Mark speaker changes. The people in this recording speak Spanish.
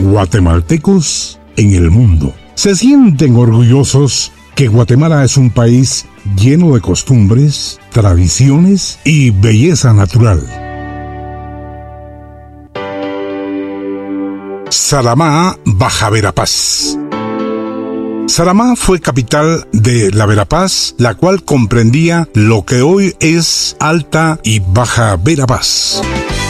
Speaker 1: guatemaltecos en el mundo. Se sienten orgullosos que Guatemala es un país lleno de costumbres, tradiciones y belleza natural. Saramá, Baja Verapaz. Saramá fue capital de la Verapaz, la cual comprendía lo que hoy es Alta y Baja Verapaz.